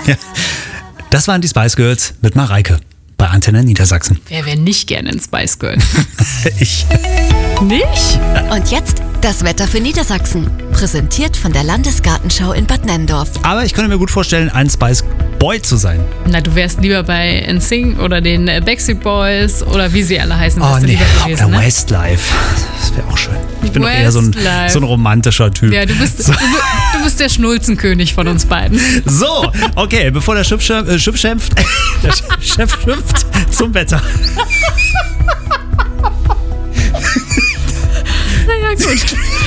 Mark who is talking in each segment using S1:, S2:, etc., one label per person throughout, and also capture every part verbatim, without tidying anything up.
S1: Ja. Das waren die Spice Girls mit Mareike bei Antenne Niedersachsen.
S2: Wer wäre nicht gerne ein Spice Girl?
S1: Ich.
S2: Nicht?
S3: Und jetzt das Wetter für Niedersachsen. Präsentiert von der Landesgartenschau in Bad Nenndorf.
S1: Aber ich könnte mir gut vorstellen, ein Spice Boy zu sein.
S2: Na, du wärst lieber bei N Sync oder den Backstreet Boys oder wie sie alle heißen.
S1: Oh
S2: du
S1: nee,
S2: lieber gewesen,
S1: oder
S2: ne?
S1: Westlife. Das wäre auch schön. Ich bin doch eher so ein,
S2: Westlife.
S1: so ein romantischer Typ.
S2: Ja, du bist,
S1: so.
S2: du, du bist der Schnulzenkönig von uns beiden.
S1: So, okay, bevor der Chef, äh, Chef schimpft, der Chef schimpft zum Wetter.
S2: Naja, gut.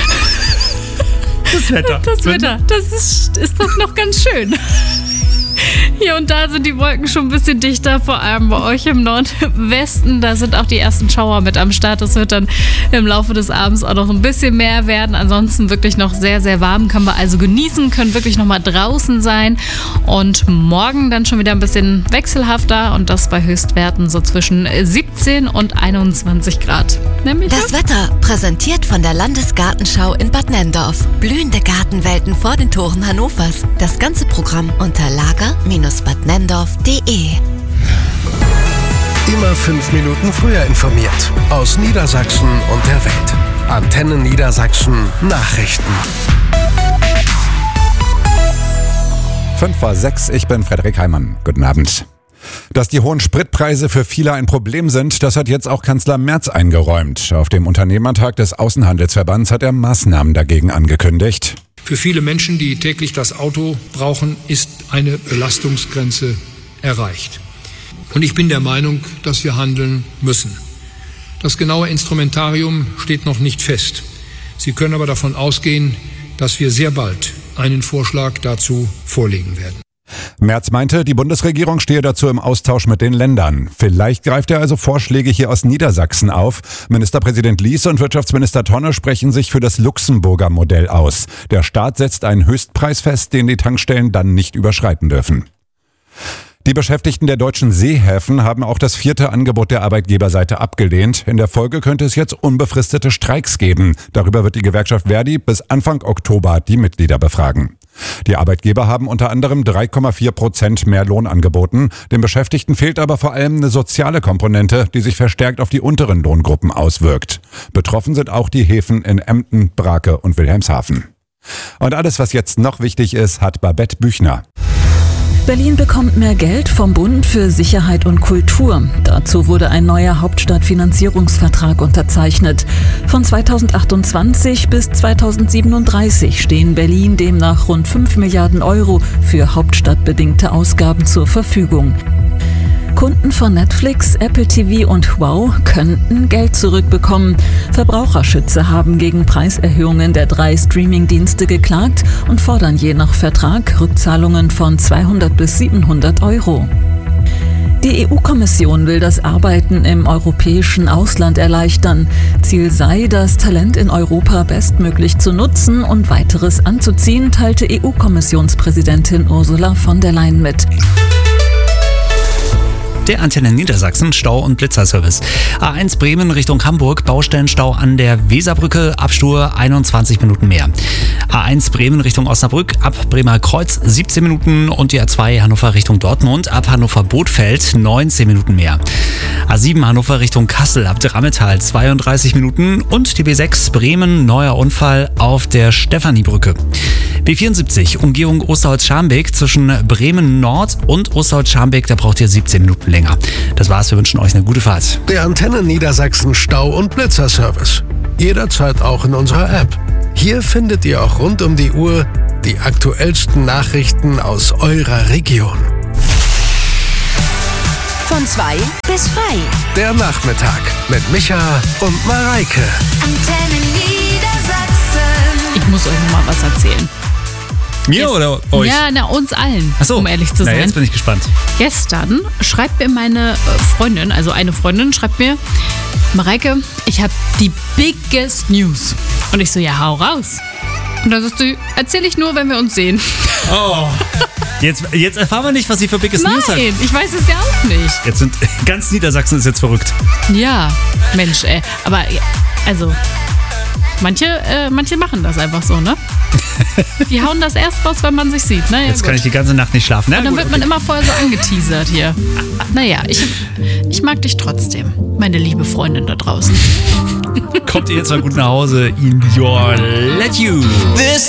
S1: Das Wetter.
S2: Das Wetter, das ist, ist doch noch ganz schön. Hier und da sind die Wolken schon ein bisschen dichter, vor allem bei euch im Nordwesten. Da sind auch die ersten Schauer mit am Start. Das wird dann im Laufe des Abends auch noch ein bisschen mehr werden. Ansonsten wirklich noch sehr, sehr warm. Können wir also genießen, können wirklich noch mal draußen sein. Und morgen dann schon wieder ein bisschen wechselhafter und das bei Höchstwerten so zwischen siebzehn und einundzwanzig Grad. Nämlich
S3: Das Wetter präsentiert von der Landesgartenschau in Bad Nenndorf. Blühende Gartenwelten vor den Toren Hannovers. Das ganze Programm unter lager Bindestrich bad nenndorf punkt de.
S4: Immer fünf Minuten früher informiert. Aus Niedersachsen und der Welt. Antenne Niedersachsen Nachrichten.
S5: fünf vor sechs, ich bin Frederik Heimann. Guten Abend. Dass die hohen Spritpreise für viele ein Problem sind, das hat jetzt auch Kanzler Merz eingeräumt. Auf dem Unternehmertag des Außenhandelsverbands hat er Maßnahmen dagegen angekündigt.
S6: Für viele Menschen, die täglich das Auto brauchen, ist eine Belastungsgrenze erreicht. Und ich bin der Meinung, dass wir handeln müssen. Das genaue Instrumentarium steht noch nicht fest. Sie können aber davon ausgehen, dass wir sehr bald einen Vorschlag dazu vorlegen werden.
S5: Merz meinte, die Bundesregierung stehe dazu im Austausch mit den Ländern. Vielleicht greift er also Vorschläge hier aus Niedersachsen auf. Ministerpräsident Lies und Wirtschaftsminister Tonne sprechen sich für das Luxemburger Modell aus. Der Staat setzt einen Höchstpreis fest, den die Tankstellen dann nicht überschreiten dürfen. Die Beschäftigten der deutschen Seehäfen haben auch das vierte Angebot der Arbeitgeberseite abgelehnt. In der Folge könnte es jetzt unbefristete Streiks geben. Darüber wird die Gewerkschaft Verdi bis Anfang Oktober die Mitglieder befragen. Die Arbeitgeber haben unter anderem drei Komma vier Prozent mehr Lohn angeboten. Den Beschäftigten fehlt aber vor allem eine soziale Komponente, die sich verstärkt auf die unteren Lohngruppen auswirkt. Betroffen sind auch die Häfen in Emden, Brake und Wilhelmshaven. Und alles, was jetzt noch wichtig ist, hat Babette Büchner.
S7: Berlin bekommt mehr Geld vom Bund für Sicherheit und Kultur. Dazu wurde ein neuer Hauptstadtfinanzierungsvertrag unterzeichnet. Von zweitausendachtundzwanzig bis zweitausendsiebenunddreißig stehen Berlin demnach rund fünf Milliarden Euro für hauptstadtbedingte Ausgaben zur Verfügung. Kunden von Netflix, Apple T V und Wow könnten Geld zurückbekommen. Verbraucherschützer haben gegen Preiserhöhungen der drei Streamingdienste geklagt und fordern je nach Vertrag Rückzahlungen von zweihundert bis siebenhundert Euro. Die E U-Kommission will das Arbeiten im europäischen Ausland erleichtern. Ziel sei, das Talent in Europa bestmöglich zu nutzen und weiteres anzuziehen, teilte E U-Kommissionspräsidentin Ursula von der Leyen mit.
S1: Der Antenne Niedersachsen Stau- und Blitzerservice. A eins Bremen Richtung Hamburg, Baustellenstau an der Weserbrücke, Abstur einundzwanzig Minuten mehr. A eins Bremen Richtung Osnabrück, ab Bremer Kreuz siebzehn Minuten und die A zwei Hannover Richtung Dortmund, ab Hannover Bothfeld neunzehn Minuten mehr. A sieben Hannover Richtung Kassel, ab Drammetal zweiunddreißig Minuten und die B sechs Bremen, neuer Unfall auf der Stephaniebrücke. B vierundsiebzig, Umgehung Osterholz-Scharmbeek zwischen Bremen Nord und Osterholz-Scharmbeek, da braucht ihr siebzehn Minuten länger. Das war's, wir wünschen euch eine gute Fahrt.
S4: Der Antenne Niedersachsen Stau- und Blitzerservice. Jederzeit auch in unserer App. Hier findet ihr auch rund um die Uhr die aktuellsten Nachrichten aus eurer Region.
S3: Von zwei bis frei.
S4: Der Nachmittag mit Micha und Mareike.
S3: Antenne Niedersachsen.
S2: Ich muss euch noch mal was erzählen.
S1: Mir
S2: Gest-
S1: oder euch?
S2: Ja, na, uns allen,
S1: Ach so.
S2: um ehrlich zu
S1: Na,
S2: sein.
S1: jetzt bin ich gespannt.
S2: Gestern schreibt mir meine äh, Freundin, also eine Freundin, schreibt mir, Mareike, ich habe die biggest news. Und ich so, ja, hau raus. Und dann sagt sie, erzähl ich nur, wenn wir uns sehen.
S1: Oh. Jetzt, jetzt erfahren wir nicht, was sie für Biggest News hat.
S2: Nein, ich weiß es ja auch nicht.
S1: Jetzt sind ganz Niedersachsen ist jetzt verrückt.
S2: Ja, Mensch, ey. Aber, ja, also, Manche, äh, manche machen das einfach so, ne? Die hauen das erst raus, wenn man sich sieht, ne? Ja,
S1: Jetzt
S2: gut.
S1: kann ich die ganze Nacht nicht schlafen. Ne?
S2: Und dann
S1: Gut,
S2: wird man
S1: okay.
S2: immer vorher so angeteasert hier. Naja, ich, ich mag dich trotzdem, meine liebe Freundin da draußen.
S1: Kommt ihr jetzt mal gut nach Hause in your let you.
S8: This